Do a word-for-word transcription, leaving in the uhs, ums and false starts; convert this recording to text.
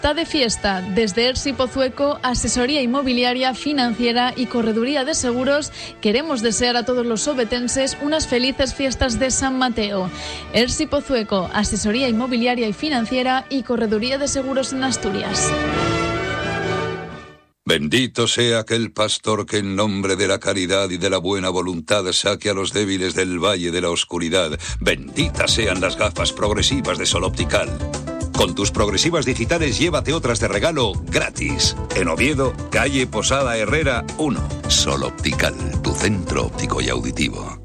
Está de fiesta. Desde ERSI Pozueco, asesoría inmobiliaria, financiera y correduría de seguros, queremos desear a todos los ovetenses unas felices fiestas de San Mateo. ERSI Pozueco, asesoría inmobiliaria y financiera y correduría de seguros en Asturias. Bendito sea aquel pastor que en nombre de la caridad y de la buena voluntad saque a los débiles del valle de la oscuridad. Benditas sean las gafas progresivas de Sol Optical. Con tus progresivas digitales llévate otras de regalo gratis. En Oviedo, calle Posada Herrera uno. Sol Optical, tu centro óptico y auditivo.